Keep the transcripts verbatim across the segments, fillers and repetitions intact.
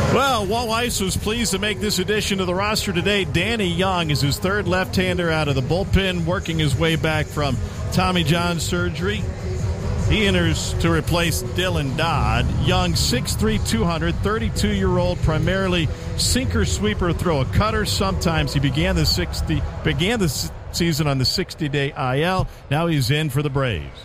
Well, Walt Weiss was pleased to make this addition to the roster today. Danny Young is his third left-hander out of the bullpen, working his way back from Tommy John surgery. He enters to replace Dylan Dodd. Young, six three, two hundred, thirty-two-year-old, primarily sinker, sweeper, throw a cutter. Sometimes he began the sixty began the season on the sixty-day I L. Now he's in for the Braves.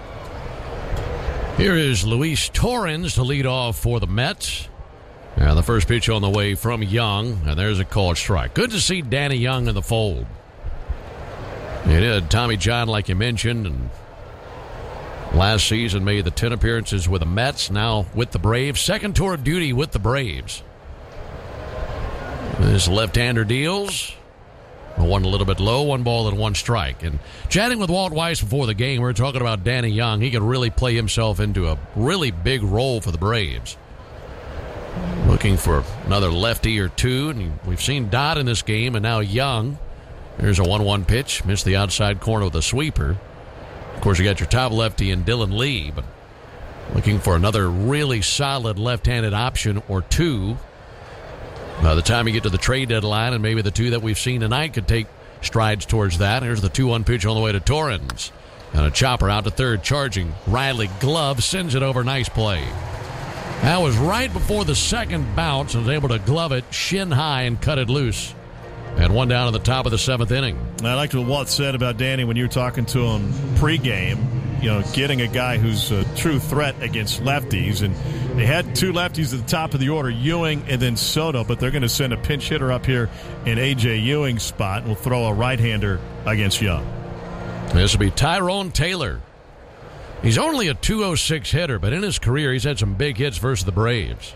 Here is Luis Torrens to lead off for the Mets. And the first pitch on the way from Young, and there's a called strike. Good to see Danny Young in the fold. He did Tommy John, like you mentioned, and last season made the ten appearances with the Mets, now with the Braves. Second tour of duty with the Braves. This left-hander deals. One a little bit low, one ball and one strike. And chatting with Walt Weiss before the game, we were talking about Danny Young. He could really play himself into a really big role for the Braves. Looking for another lefty or two. And we've seen Dodd in this game, and now Young. There's a one one pitch. Missed the outside corner with a sweeper. Of course, you got your top lefty in Dylan Lee, but looking for another really solid left-handed option or two. By the time you get to the trade deadline, and maybe the two that we've seen tonight could take strides towards that. Here's the two one pitch on the way to Torrens. And a chopper out to third, charging. Riley Glove sends it over. Nice play. That was right before the second bounce and was able to glove it shin high and cut it loose. And one down at the top of the seventh inning. I liked what Walt said about Danny when you were talking to him pregame. You know, getting a guy who's a true threat against lefties. And they had two lefties at the top of the order, Ewing and then Soto, but they're going to send a pinch hitter up here in A J Ewing's spot and will throw a right-hander against Young. This will be Tyrone Taylor. He's only a two oh six hitter, but in his career he's had some big hits versus the Braves.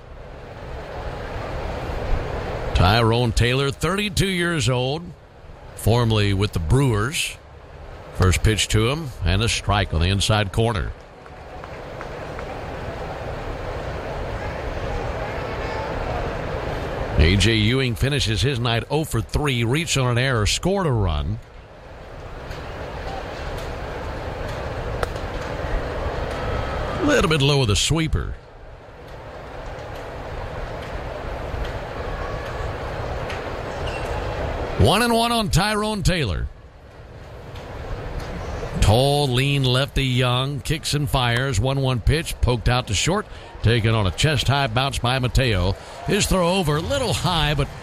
Tyrone Taylor, thirty-two years old, formerly with the Brewers. First pitch to him, and a strike on the inside corner. A J Ewing finishes his night oh for three, reached on an error, scored a run. A little bit low with a sweeper. One and one on Tyrone Taylor. Tall, lean lefty Young, kicks and fires. one one pitch, poked out to short, taken on a chest-high bounce by Mateo. His throw over, a little high, but